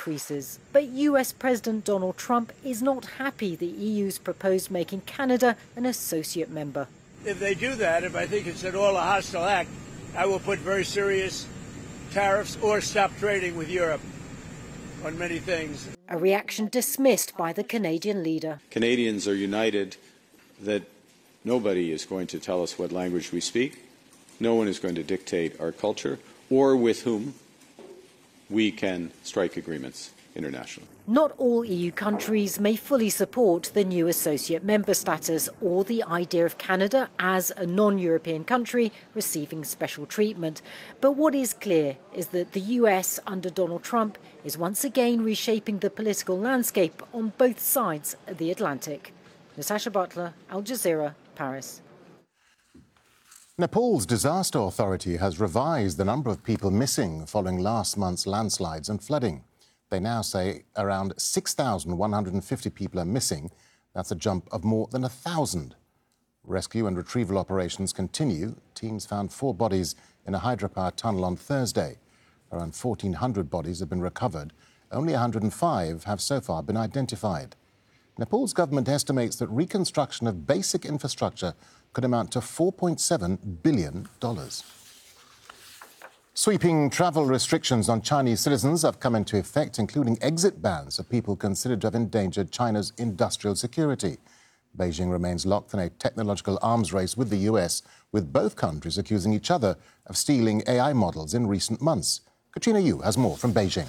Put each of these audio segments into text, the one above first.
increases. But US President Donald Trump is not happy the EU's proposed making Canada an associate member. If they do that, if I think it's at all a hostile act, I will put very serious tariffs or stop trading with Europe on many things. A reaction dismissed by the Canadian leader. Canadians are united that nobody is going to tell us what language we speak. No one is going to dictate our culture or with whom we can strike agreements internationally. Not all EU countries may fully support the new associate member status or the idea of Canada as a non-European country receiving special treatment. But what is clear is that the US under Donald Trump is once again reshaping the political landscape on both sides of the Atlantic. Natasha Butler, Al Jazeera, Paris. Nepal's disaster authority has revised the number of people missing following last month's landslides and flooding. They now say around 6,150 people are missing. That's a jump of more than 1,000. Rescue and retrieval operations continue. Teams found 4 bodies in a hydropower tunnel on Thursday. Around 1,400 bodies have been recovered. Only 105 have so far been identified. Nepal's government estimates that reconstruction of basic infrastructure could amount to $4.7 billion. Sweeping travel restrictions on Chinese citizens have come into effect, including exit bans of people considered to have endangered China's industrial security. Beijing remains locked in a technological arms race with the US, with both countries accusing each other of stealing AI models in recent months. Katrina Yu has more from Beijing.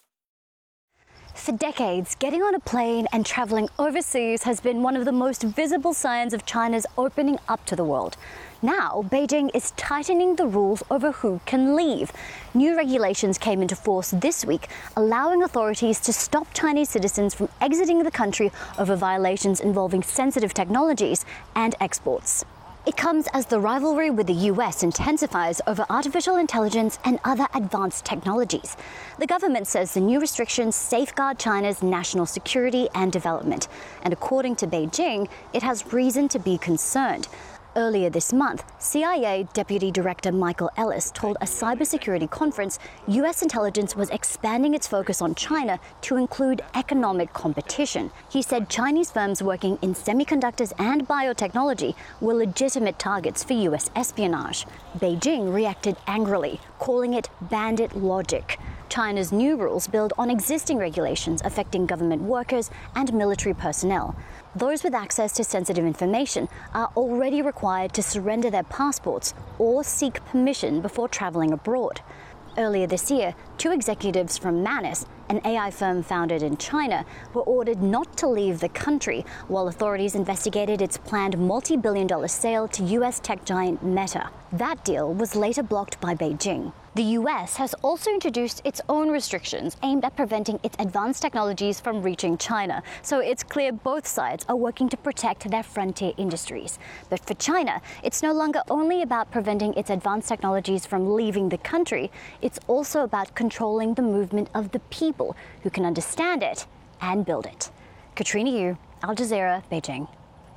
For decades, getting on a plane and travelling overseas has been one of the most visible signs of China's opening up to the world. Now, Beijing is tightening the rules over who can leave. New regulations came into force this week, allowing authorities to stop Chinese citizens from exiting the country over violations involving sensitive technologies and exports. It comes as the rivalry with the US intensifies over artificial intelligence and other advanced technologies. The government says the new restrictions safeguard China's national security and development. And according to Beijing, it has reason to be concerned. Earlier this month, CIA Deputy Director Michael Ellis told a cybersecurity conference US intelligence was expanding its focus on China to include economic competition. He said Chinese firms working in semiconductors and biotechnology were legitimate targets for US espionage. Beijing reacted angrily, calling it bandit logic. China's new rules build on existing regulations affecting government workers and military personnel. Those with access to sensitive information are already required to surrender their passports or seek permission before traveling abroad. Earlier this year, 2 executives from Manus, an AI firm founded in China, were ordered not to leave the country while authorities investigated its planned multi-billion-dollar sale to US tech giant Meta. That deal was later blocked by Beijing. The US has also introduced its own restrictions aimed at preventing its advanced technologies from reaching China. So it's clear both sides are working to protect their frontier industries. But for China, it's no longer only about preventing its advanced technologies from leaving the country. It's also about controlling the movement of the people who can understand it and build it. Katrina Yu, Al Jazeera, Beijing.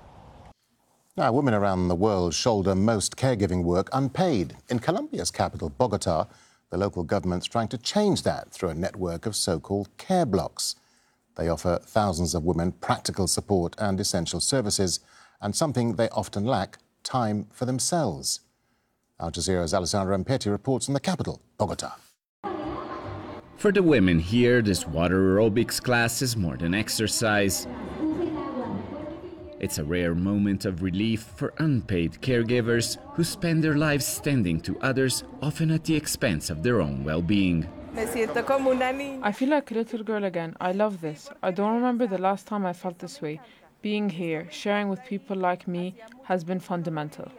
Now, women around the world shoulder most caregiving work unpaid. In Colombia's capital, Bogota, the local government's trying to change that through a network of so-called care blocks. They offer thousands of women practical support and essential services, and something they often lack, time for themselves. Al Jazeera's Alessandra Ampetti reports from the capital, Bogota. For the women here, this water aerobics class is more than exercise. It's a rare moment of relief for unpaid caregivers who spend their lives tending to others, often at the expense of their own well-being. I feel like a little girl again. I love this. I don't remember the last time I felt this way. Being here, sharing with people like me, has been fundamental.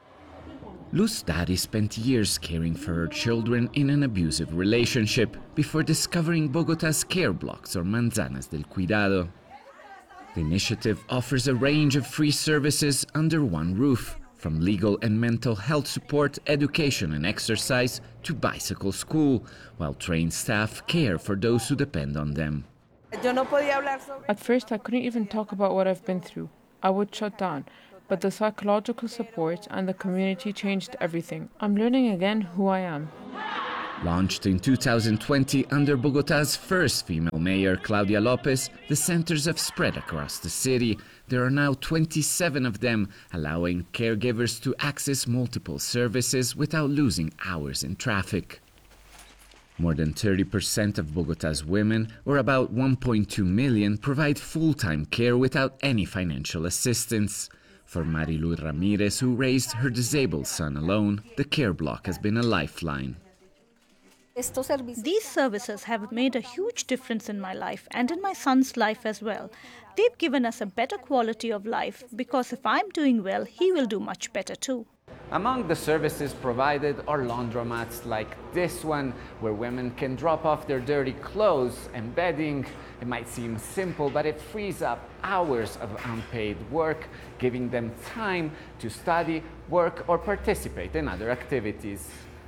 Luz Dari spent years caring for her children in an abusive relationship before discovering Bogota's care blocks, or Manzanas del Cuidado. The initiative offers a range of free services under one roof, from legal and mental health support, education and exercise, to bicycle school, while trained staff care for those who depend on them. At first, I couldn't even talk about what I've been through. I would shut down, but the psychological support and the community changed everything. I'm learning again who I am. Launched in 2020 under Bogotá's first female mayor, Claudia Lopez, the centers have spread across the city. There are now 27 of them, allowing caregivers to access multiple services without losing hours in traffic. More than 30% of Bogotá's women, or about 1.2 million, provide full-time care without any financial assistance. For Marilu Ramirez, who raised her disabled son alone, the care block has been a lifeline. These services have made a huge difference in my life and in my son's life as well. They've given us a better quality of life because if I'm doing well, he will do much better too. Among the services provided are laundromats like this one, where women can drop off their dirty clothes and bedding. It might seem simple, but it frees up hours of unpaid work, giving them time to study, work, or participate in other activities.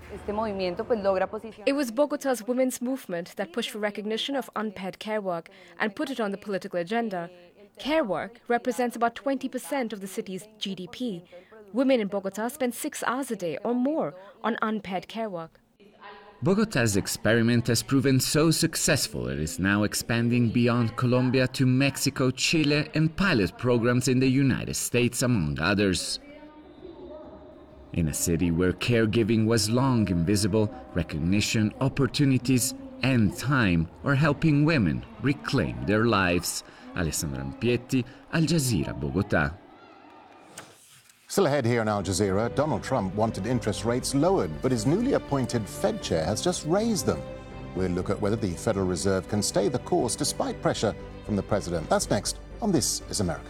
It was Bogotá's women's movement that pushed for recognition of unpaid care work and put it on the political agenda. Care work represents about 20% of the city's GDP. Women in Bogotá spend 6 hours a day or more on unpaid care work. Bogotá's experiment has proven so successful it is now expanding beyond Colombia to Mexico, Chile, and pilot programs in the United States, among others. In a city where caregiving was long invisible, recognition, opportunities, and time are helping women reclaim their lives. Alessandra Ampietti, Al Jazeera, Bogotá. Still ahead here in Al Jazeera, Donald Trump wanted interest rates lowered, but his newly appointed Fed chair has just raised them. We'll look at whether the Federal Reserve can stay the course despite pressure from the president. That's next on This is America.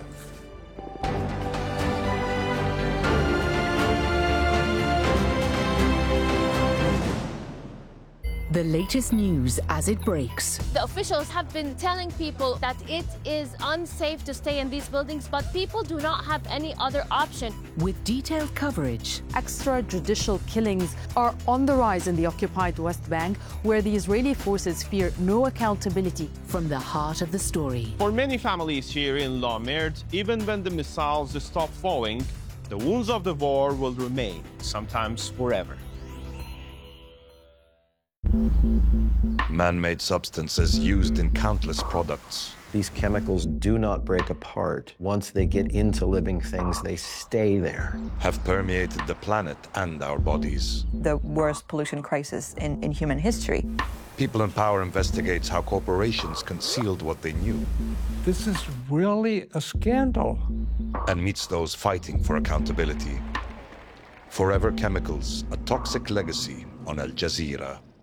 The latest news as it breaks. The officials have been telling people that it is unsafe to stay in these buildings, but people do not have any other option. With detailed coverage. Extrajudicial killings are on the rise in the occupied West Bank, where the Israeli forces fear no accountability. From the heart of the story. For many families here in La Merde, even when the missiles stop falling, the wounds of the war will remain, sometimes forever. Man-made substances used in countless products. These chemicals do not break apart. Once they get into living things, they stay there. Have permeated the planet and our bodies. The worst pollution crisis in human history. People in Power investigates how corporations concealed what they knew. This is really a scandal. And meets those fighting for accountability. Forever Chemicals, a toxic legacy on Al Jazeera.